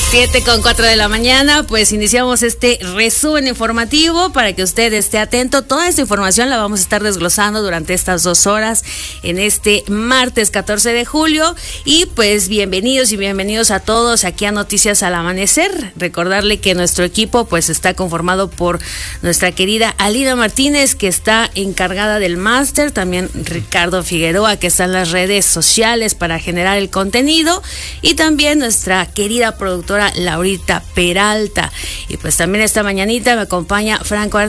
7:04 de la mañana, pues iniciamos este resumen informativo para que usted esté atento. Toda esta información la vamos a estar desglosando durante estas 2 horas en este martes 14 de julio. Y pues bienvenidos y bienvenidos a todos aquí a Noticias al Amanecer. Recordarle que nuestro equipo pues está conformado por nuestra querida Alina Martínez, que está encargada del máster, también Ricardo Figueroa, que está en las redes sociales para generar el contenido, y también nuestra querida productora Laurita Peralta. Y pues también esta mañanita me acompaña Franco